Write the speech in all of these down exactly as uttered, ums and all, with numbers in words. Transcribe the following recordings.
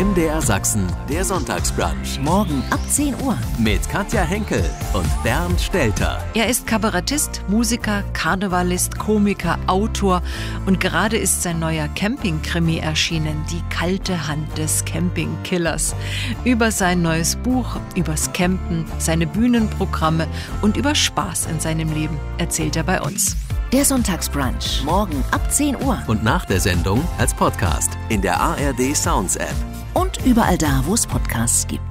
M D R Sachsen, der Sonntagsbrunch. Morgen ab zehn Uhr. Mit Katja Henkel und Bernd Stelter. Er ist Kabarettist, Musiker, Karnevalist, Komiker, Autor und gerade ist sein neuer Camping-Krimi erschienen, Die kalte Hand des Campingkillers. Über sein neues Buch, übers Campen, seine Bühnenprogramme und über Spaß in seinem Leben erzählt er bei uns. Der Sonntagsbrunch. Morgen ab zehn Uhr. Und nach der Sendung als Podcast in der A R D Sounds App. Und überall da, wo es Podcasts gibt.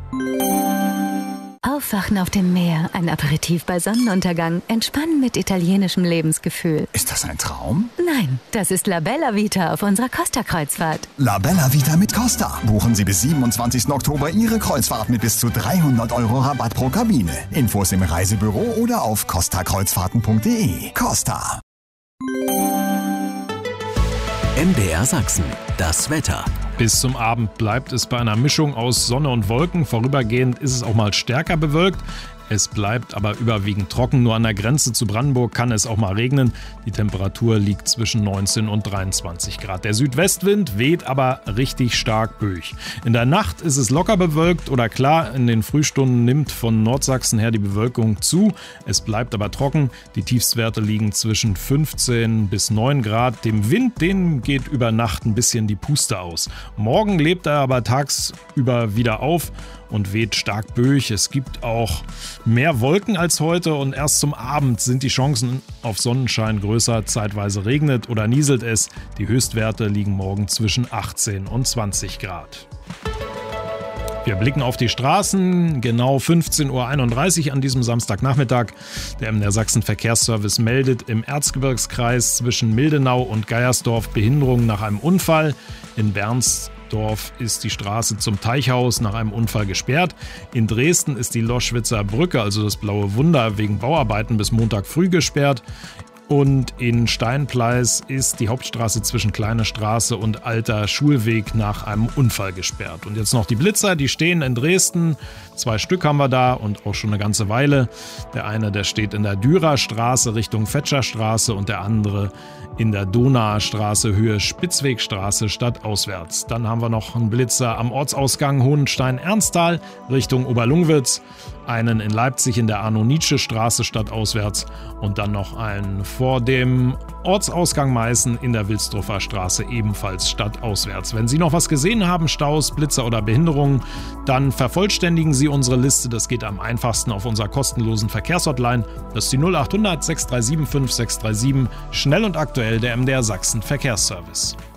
Aufwachen auf dem Meer, ein Aperitif bei Sonnenuntergang, entspannen mit italienischem Lebensgefühl. Ist das ein Traum? Nein, das ist La Bella Vita auf unserer Costa-Kreuzfahrt. La Bella Vita mit Costa. Buchen Sie bis siebenundzwanzigsten Oktober Ihre Kreuzfahrt mit bis zu dreihundert Euro Rabatt pro Kabine. Infos im Reisebüro oder auf costa kreuzfahrten punkt de. Costa. M D R Sachsen, das Wetter. Bis zum Abend bleibt es bei einer Mischung aus Sonne und Wolken. Vorübergehend ist es auch mal stärker bewölkt. Es bleibt aber überwiegend trocken. Nur an der Grenze zu Brandenburg kann es auch mal regnen. Die Temperatur liegt zwischen neunzehn und dreiundzwanzig Grad. Der Südwestwind weht aber richtig stark böig. In der Nacht ist es locker bewölkt oder klar. In den Frühstunden nimmt von Nordsachsen her die Bewölkung zu. Es bleibt aber trocken. Die Tiefstwerte liegen zwischen fünfzehn bis neun Grad. Dem Wind, den geht über Nacht ein bisschen die Puste aus. Morgen lebt er aber tagsüber wieder auf und weht stark böig. Es gibt auch mehr Wolken als heute und erst zum Abend sind die Chancen auf Sonnenschein größer. Zeitweise regnet oder nieselt es. Die Höchstwerte liegen morgen zwischen achtzehn und zwanzig Grad. Wir blicken auf die Straßen, genau fünfzehn Uhr einunddreißig an diesem Samstagnachmittag. Der M D R Sachsen Verkehrsservice meldet im Erzgebirgskreis zwischen Mildenau und Geiersdorf Behinderungen nach einem Unfall. In Bernsdorf ist die Straße zum Teichhaus nach einem Unfall gesperrt. In Dresden ist die Loschwitzer Brücke, also das Blaue Wunder, wegen Bauarbeiten bis Montag früh gesperrt. Und in Steinpleis ist die Hauptstraße zwischen Kleine Straße und Alter Schulweg nach einem Unfall gesperrt. Und jetzt noch die Blitzer, die stehen in Dresden. Zwei Stück haben wir da und auch schon eine ganze Weile. Der eine, der steht in der Dürerstraße Richtung Fetscherstraße und der andere in der Donauer Straße Höhe Spitzwegstraße stadtauswärts. Dann haben wir noch einen Blitzer am Ortsausgang Hohenstein-Ernsthal Richtung Oberlungwitz, einen in Leipzig in der Arno-Nietzsche-Straße stadtauswärts und dann noch einen vor dem Ortsausgang Meißen in der Wilsdruffer Straße ebenfalls stadtauswärts. Wenn Sie noch was gesehen haben, Staus, Blitzer oder Behinderungen, dann vervollständigen Sie unsere Liste. Das geht am einfachsten auf unserer kostenlosen Verkehrshotline. Das ist die null acht hundert sechs drei sieben fünf sechs drei sieben. Schnell und aktuell der M D R Sachsen Verkehrsservice.